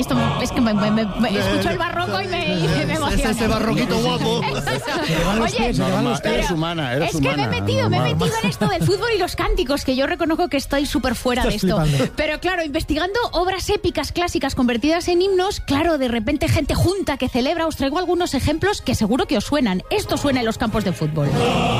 y esto es que me escucho el barroco y me emociona. Ese barroquito guapo. Oye, eres humana, eres es que me he metido en esto del fútbol y los cánticos, que yo reconozco que estoy súper fuera de esto. Pero claro, investigando obras épicas clásicas convertidas en himnos, claro, de repente gente junta que celebra. Os traigo algunos ejemplos que seguro que os suenan. Esto suena en los campos de fútbol.